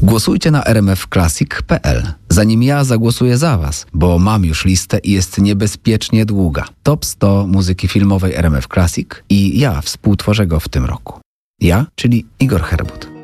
Głosujcie na rmfclassic.pl, zanim ja zagłosuję za was, bo mam już listę i jest niebezpiecznie długa. Top 100 muzyki filmowej RMF Classic i ja współtworzę go w tym roku. Ja, czyli Igor Herbut.